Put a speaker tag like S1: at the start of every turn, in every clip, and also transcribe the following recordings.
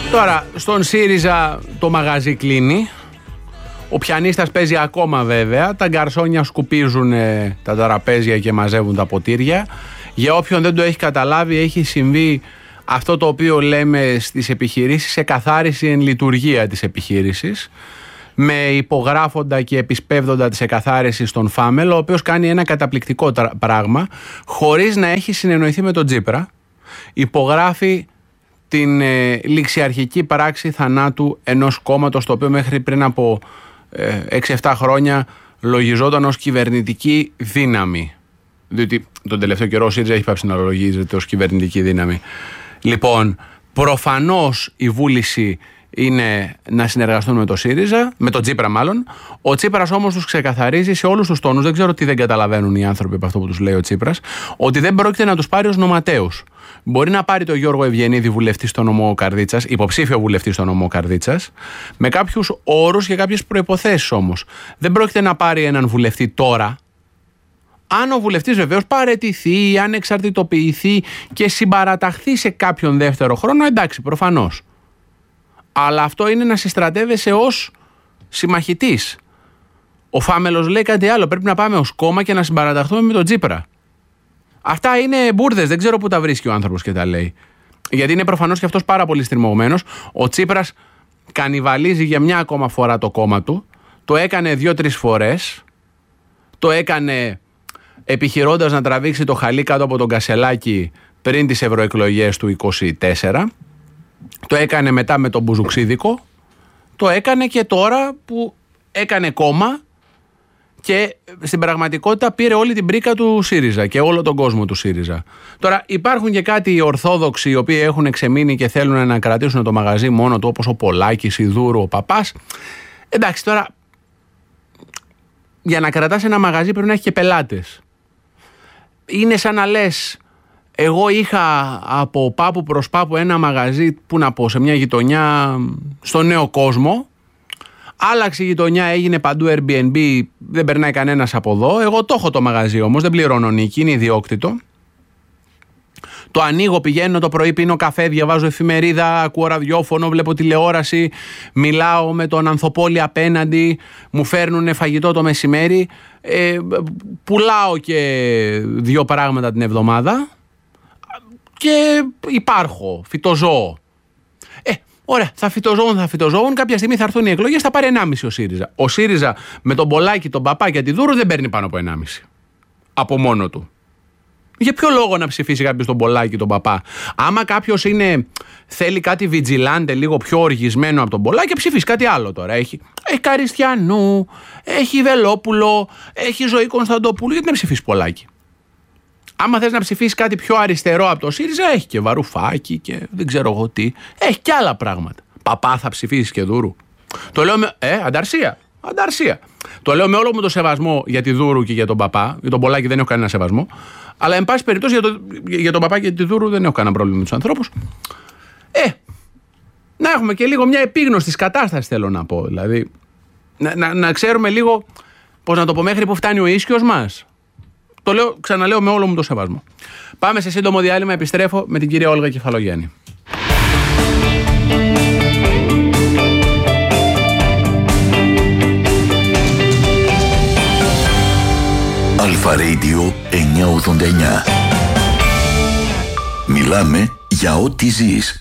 S1: Τώρα, στον ΣΥΡΙΖΑ το μαγαζί κλείνει. Ο πιανίστας παίζει ακόμα βέβαια. Τα γκαρσόνια σκουπίζουν τα τραπέζια και μαζεύουν τα ποτήρια. Για όποιον δεν το έχει καταλάβει, έχει συμβεί αυτό το οποίο λέμε στις επιχειρήσεις, εκαθάριση εν λειτουργία της επιχείρησης, με υπογράφοντα και επισπεύδοντα της εκαθάρισης τον Φάμελ, ο οποίος κάνει ένα καταπληκτικό πράγμα, χωρίς να έχει συνεννοηθεί με τον Τσίπρα. Υπογράφει την ληξιαρχική πράξη θανάτου ενός κόμματος, το οποίο μέχρι πριν από 6-7 χρόνια λογιζόταν ως κυβερνητική δύναμη. Διότι τον τελευταίο καιρό ο ΣΥΡΙΖΑ έχει πάψει να λογίζεται ως κυβερνητική δύναμη. Λοιπόν, προφανώς η βούληση είναι να συνεργαστούν με το ΣΥΡΙΖΑ, με τον Τσίπρα μάλλον. Ο Τσίπρας όμως τους ξεκαθαρίζει σε όλους τους τόνους, δεν ξέρω τι δεν καταλαβαίνουν οι άνθρωποι από αυτό που τους λέει ο Τσίπρας, ότι δεν πρόκειται να τους πάρει ως νοματέους. Μπορεί να πάρει τον Γιώργο Ευγενίδη, βουλευτή στο νομό Καρδίτσας, υποψήφιο βουλευτή στο νομό Καρδίτσας, με κάποιους όρους και κάποιες προϋποθέσεις όμως. Δεν πρόκειται να πάρει έναν βουλευτή τώρα. Αν ο βουλευτής βεβαίως παραιτηθεί, αν εξαρτητοποιηθεί και συμπαραταχθεί σε κάποιον δεύτερο χρόνο, εντάξει, προφανώς. Αλλά αυτό είναι να συστρατεύεσαι ως συμμαχητής. Ο Φάμελος λέει κάτι άλλο. Πρέπει να πάμε ως κόμμα και να συμπαραταχθούμε με τον Τσίπρα. Αυτά είναι μπουρδες. Δεν ξέρω πού τα βρίσκει ο άνθρωπος και τα λέει. Γιατί είναι προφανώς και αυτός πάρα πολύ στριμωγμένος. Ο Τσίπρας κανιβαλίζει για μια ακόμα φορά το κόμμα του. Το έκανε 2-3 φορές. Το έκανε επιχειρώντας να τραβήξει το χαλί κάτω από τον Κασελάκη πριν τις ευρωεκλογές του 24. Το έκανε μετά με τον Μπουζουξίδικο. Το έκανε και τώρα που έκανε κόμμα και στην πραγματικότητα πήρε όλη την πρίκα του ΣΥΡΙΖΑ και όλο τον κόσμο του ΣΥΡΙΖΑ. Τώρα υπάρχουν και κάτι ορθόδοξοι οι οποίοι έχουν εξεμείνει και θέλουν να κρατήσουν το μαγαζί μόνο του, όπως ο Πολάκης, η Δούρου, ο Παπάς. Εντάξει, τώρα για να κρατάς ένα μαγαζί πρέπει να έχει και πελάτες. Είναι σαν να λες, εγώ είχα από Πάπου προς Πάπου ένα μαγαζί, που να πω, σε μια γειτονιά στο Νέο Κόσμο. Άλλαξε η γειτονιά, έγινε παντού Airbnb, δεν περνάει κανένας από εδώ. Εγώ το έχω το μαγαζί όμως, δεν πληρώνω νίκη, είναι ιδιόκτητο. Το ανοίγω, πηγαίνω το πρωί, πίνω καφέ, διαβάζω εφημερίδα, ακούω ραδιόφωνο, βλέπω τηλεόραση, μιλάω με τον Ανθοπόλη απέναντι, μου φέρνουν φαγητό το μεσημέρι, πουλάω και 2 πράγματα την εβδομάδα και υπάρχω, φυτοζώο. Ωραία, θα φυτοζώουν, κάποια στιγμή θα έρθουν οι εκλογές, θα πάρει 1,5 ο ΣΥΡΙΖΑ. Ο ΣΥΡΙΖΑ με τον Πολάκη, τον Παπά και τη Δούρου δεν παίρνει πάνω από 1,5. Από μόνο του. Για ποιο λόγο να ψηφίσει κάποιος τον Πολάκη, τον Παπά? Άμα κάποιος θέλει κάτι βιτζιλάντε, λίγο πιο οργισμένο από τον Πολάκη, ψηφίσει κάτι άλλο τώρα. Έχει Καριστιανού, έχει Βελόπουλο, έχει Ζωή Κωνσταντοπούλου, γιατί να ψηφίσει Πολάκη? Άμα θες να ψηφίσεις κάτι πιο αριστερό από το ΣΥΡΙΖΑ, έχει και Βαρουφάκη και δεν ξέρω εγώ τι. Έχει και άλλα πράγματα. Παπά θα ψηφίσεις και Δούρου? Το λέω με. Ανταρσία. Το λέω με όλο μου το σεβασμό για τη Δούρου και για τον Παπά. Για τον Πολάκη δεν έχω κανένα σεβασμό. Αλλά εν πάση περιπτώσει για τον Παπά και τη Δούρου δεν έχω κανένα πρόβλημα με τους ανθρώπους. Να έχουμε και λίγο μια επίγνωση της κατάστασης, θέλω να πω. Δηλαδή, να ξέρουμε λίγο, πώς να το πω, μέχρι που φτάνει ο ίσιος μας. Το λέω, ξαναλέω με όλο μου το σεβασμό. Πάμε σε σύντομο διάλειμμα, επιστρέφω με την κυρία Όλγα Κεφαλογιάννη.
S2: Αλφα Radio 989. Μιλάμε για ό,τι ζεις.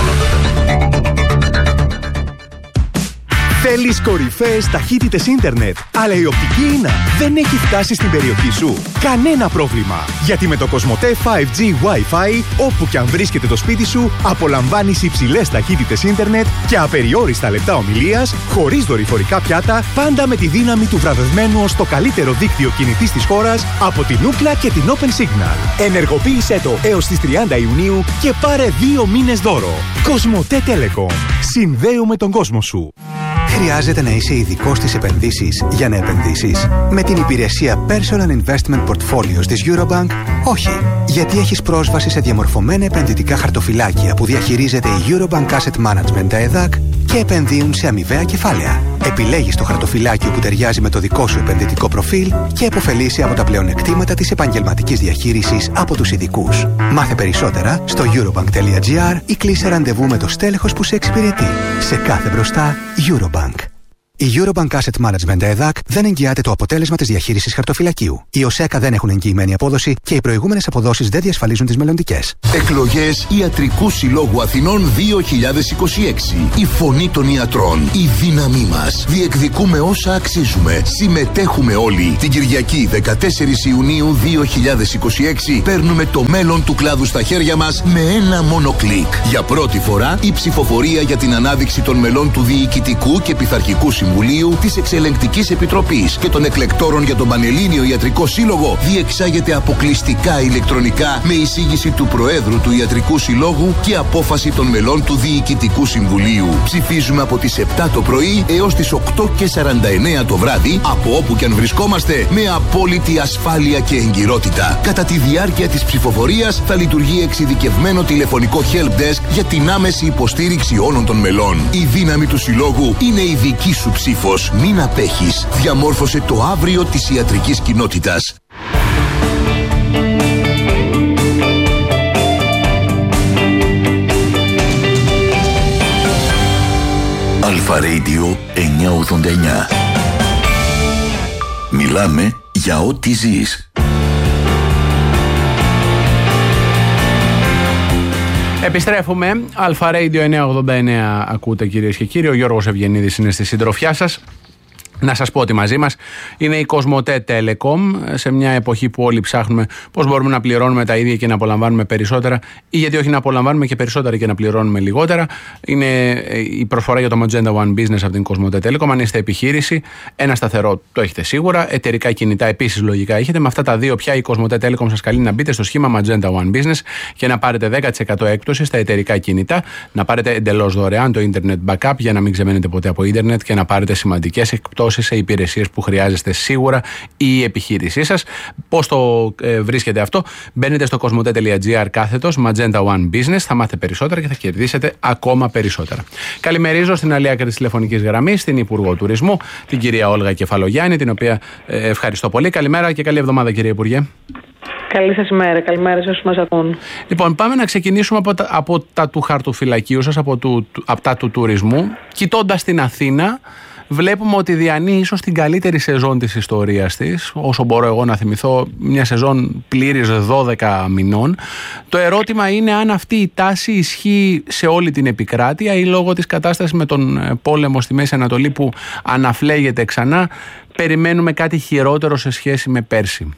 S3: Θέλεις κορυφαίες ταχύτητες ίντερνετ, αλλά η οπτική ίνα δεν έχει φτάσει στην περιοχή σου? Κανένα πρόβλημα, γιατί με το Κοσμοτέ 5G Wi-Fi, όπου και αν βρίσκεται το σπίτι σου, απολαμβάνεις υψηλές ταχύτητες ίντερνετ και απεριόριστα λεπτά ομιλίας, χωρίς δορυφορικά πιάτα, πάντα με τη δύναμη του βραβευμένου ως το καλύτερο δίκτυο κινητής της χώρας από την Ookla και την Open Signal. Ενεργοποίησέ το έως τις 30 Ιουνίου και πάρε 2 μήνες δώρο. Κοσμοτέ Telecom. Συνδέουμε τον κόσμο σου. Χρειάζεται να είσαι ειδικός στις επενδύσεις για να επενδύσεις? Με την υπηρεσία Personal Investment Portfolios της Eurobank, όχι. Γιατί έχεις πρόσβαση σε διαμορφωμένα επενδυτικά χαρτοφυλάκια που διαχειρίζεται η Eurobank Asset Management ΕΔΑΚ και επενδύουν σε αμοιβαία κεφάλαια. Επιλέγεις το χαρτοφυλάκιο που ταιριάζει με το δικό σου επενδυτικό προφίλ και επωφελείσαι από τα πλεονεκτήματα της επαγγελματικής διαχείρισης από τους ειδικούς. Μάθε περισσότερα στο eurobank.gr ή κλείσε ραντεβού με το στέλεχος που σε εξυπηρετεί. Σε κάθε μπροστά, Eurobank. Η Eurobank Asset Management ΕΔΑΚ δεν εγγυάται το αποτέλεσμα της διαχείρισης χαρτοφυλακίου. Οι ΟΣΕΚΑ δεν έχουν εγγυημένη απόδοση και οι προηγούμενες αποδόσεις δεν διασφαλίζουν τις μελλοντικές.
S2: Εκλογές Ιατρικού Συλλόγου Αθηνών 2026. Η φωνή των ιατρών. Η δύναμή μας. Διεκδικούμε όσα αξίζουμε. Συμμετέχουμε όλοι. Την Κυριακή 14 Ιουνίου 2026 παίρνουμε το μέλλον του κλάδου στα χέρια μας με ένα μόνο κλικ. Για πρώτη φορά η ψηφοφορία για την ανάδειξη των μελών του Διοικητικού και Πειθαρχικού Συμβουλίου, της Εξελεγκτικής Επιτροπής και των εκλεκτόρων για τον Πανελλήνιο Ιατρικό Σύλλογο διεξάγεται αποκλειστικά ηλεκτρονικά με εισήγηση του Προέδρου του Ιατρικού Συλλόγου και απόφαση των μελών του Διοικητικού Συμβουλίου. Ψηφίζουμε από τις 7 το πρωί έως τις 8:49 το βράδυ, από όπου και αν βρισκόμαστε, με απόλυτη ασφάλεια και εγκυρότητα. Κατά τη διάρκεια της ψηφοφορίας θα λειτουργεί εξειδικευμένο τηλεφωνικό helpdesk για την άμεση υποστήριξη όλων των μελών. Η δύναμη του Συλλόγου είναι η δική σου ψήφος. Μην απέχεις. Διαμόρφωσε το αύριο της ιατρικής κοινότητας. Αλφα Radio 989. Μιλάμε για ό,τι ζεις.
S1: Επιστρέφουμε. Αλφα Radio 989 ακούτε, κυρίες και κύριοι. Ο Γιώργος Ευγενίδης είναι στη συντροφιά σας. Να σας πω ότι μαζί μας είναι η Κοσμοτέ Telecom, σε μια εποχή που όλοι ψάχνουμε πώς μπορούμε να πληρώνουμε τα ίδια και να απολαμβάνουμε περισσότερα, ή γιατί όχι να απολαμβάνουμε και περισσότερα και να πληρώνουμε λιγότερα. Είναι η προσφορά για το Magenta One Business από την Κοσμοτέ Telecom. Αν είστε επιχείρηση, ένα σταθερό το έχετε σίγουρα. Εταιρικά κινητά επίσης λογικά έχετε. Με αυτά τα δύο πια η Κοσμοτέ Telecom σας καλεί να μπείτε στο σχήμα Magenta One Business και να πάρετε 10% έκπτωση στα εταιρικά κινητά, να πάρετε εντελώς δωρεάν το Internet Backup για να μην ξεμένετε ποτέ από Ίντερνετ και να πάρετε σημαντικές εκπτώσεις σε υπηρεσίες που χρειάζεστε σίγουρα η επιχείρησή σας. Πώς το βρίσκετε αυτό? Μπαίνετε στο cosmote.gr /Magenta One Business, θα μάθετε περισσότερα και θα κερδίσετε ακόμα περισσότερα. Καλημερίζω στην άλλη άκρη της τηλεφωνικής γραμμής την Υπουργό Τουρισμού, την κυρία Όλγα Κεφαλογιάννη, την οποία ευχαριστώ πολύ. Καλημέρα και καλή εβδομάδα, κύριε Υπουργέ.
S4: Καλή σας ημέρα, καλημέρα σε όσους μας ακούν.
S1: Λοιπόν, πάμε να ξεκινήσουμε από τα του χαρτοφυλακίου σας, από τα του τουρισμού. Κοιτώντας την Αθήνα, βλέπουμε ότι διανύει ίσως την καλύτερη σεζόν της ιστορίας της, όσο μπορώ εγώ να θυμηθώ, μια σεζόν πλήρης 12 μηνών. Το ερώτημα είναι αν αυτή η τάση ισχύει σε όλη την επικράτεια ή λόγω της κατάστασης με τον πόλεμο στη Μέση Ανατολή που αναφλέγεται ξανά, περιμένουμε κάτι χειρότερο σε σχέση με πέρσι.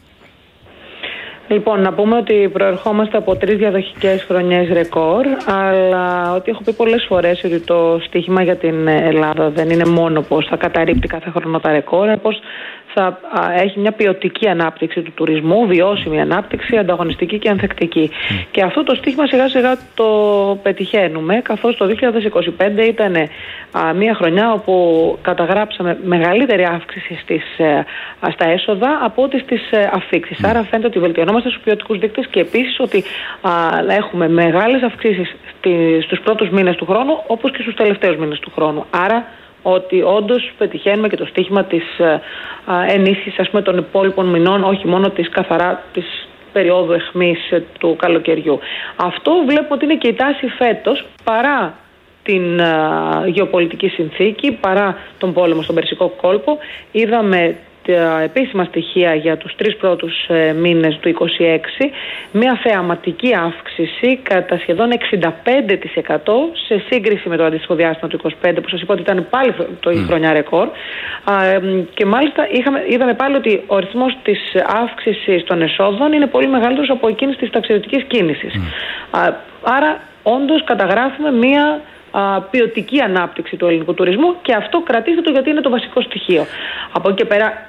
S4: Λοιπόν, να πούμε ότι προερχόμαστε από 3 διαδοχικές χρονιές ρεκόρ, αλλά ότι έχω πει πολλές φορές ότι το στοίχημα για την Ελλάδα δεν είναι μόνο πως θα καταρρίπτει κάθε χρόνο τα ρεκόρ, αλλά πως θα έχει μια ποιοτική ανάπτυξη του τουρισμού, βιώσιμη ανάπτυξη, ανταγωνιστική και ανθεκτική. Και αυτό το στοίχημα σιγά σιγά το πετυχαίνουμε, καθώς το 2025 ήταν μια χρονιά όπου καταγράψαμε μεγαλύτερη αύξηση στα έσοδα από ό,τι στις αφίξεις. Άρα φαίνεται ότι βελτιωνόμαστε στους ποιοτικούς δείκτες και επίσης ότι έχουμε μεγάλες αυξήσεις στους πρώτους μήνες του χρόνου, όπως και στους τελευταίους μήνες του χρόνου. Άρα ότι όντως πετυχαίνουμε και το στοίχημα της ενίσχυσης των υπόλοιπων μηνών, όχι μόνο καθαρά της περίοδου αιχμής του καλοκαιριού. Αυτό βλέπουμε ότι είναι και η τάση φέτος, παρά την γεωπολιτική συνθήκη, παρά τον πόλεμο στον Περσικό κόλπο. Είδαμε τα επίσημα στοιχεία για τους 3 πρώτους μήνες του 2026, μια θεαματική αύξηση κατά σχεδόν 65% σε σύγκριση με το αντίστοιχο διάστημα του 2025, που σας είπα ότι ήταν πάλι η χρονιά ρεκόρ. Και μάλιστα είδαμε πάλι ότι ο ρυθμός της αύξησης των εσόδων είναι πολύ μεγαλύτερος από εκείνης της ταξιδιωτικής κίνησης. Άρα όντως καταγράφουμε μια ποιοτική ανάπτυξη του ελληνικού τουρισμού και αυτό κρατήστε το γιατί είναι το βασικό στοιχείο. Από εκεί και πέρα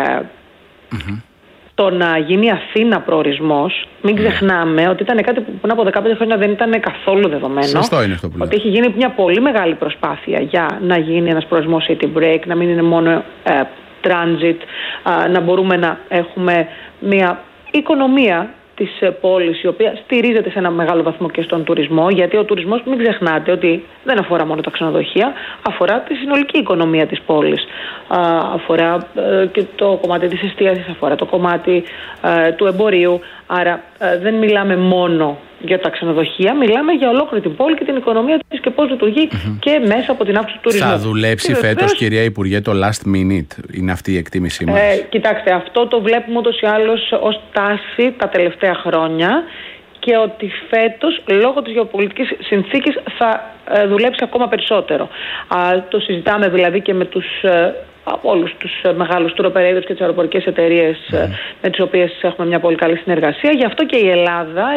S4: το να γίνει Αθήνα προορισμός, μην ξεχνάμε ότι ήταν κάτι που πριν από 15 χρόνια δεν ήταν καθόλου δεδομένο.
S1: Σωστό είναι αυτό που λέω.
S4: Ότι έχει γίνει μια πολύ μεγάλη προσπάθεια για να γίνει ένας προορισμός city break, να μην είναι μόνο transit, να μπορούμε να έχουμε μια οικονομία της πόλης, η οποία στηρίζεται σε ένα μεγάλο βαθμό και στον τουρισμό, γιατί ο τουρισμός, μην ξεχνάτε ότι δεν αφορά μόνο τα ξενοδοχεία, αφορά τη συνολική οικονομία της πόλης. Αφορά και το κομμάτι της εστίασης, αφορά το κομμάτι του εμπορίου. Άρα δεν μιλάμε μόνο για τα ξενοδοχεία, μιλάμε για ολόκληρη την πόλη και την οικονομία της και πώς λειτουργεί και μέσα από την άποψη του τουρισμού.
S1: Θα δουλέψει φέτος, κυρία Υπουργέ, το last minute? Είναι αυτή η εκτίμησή μας?
S4: Κοιτάξτε, αυτό το βλέπουμε ούτως ή άλλως ως τάση τα τελευταία χρόνια, και ότι φέτος, λόγω της γεωπολιτικής συνθήκης, θα δουλέψει ακόμα περισσότερο. Το συζητάμε δηλαδή και με από όλους τους μεγάλους tour operators και τις αεροπορικές εταιρείες με τις οποίες έχουμε μια πολύ καλή συνεργασία. Γι' αυτό και η Ελλάδα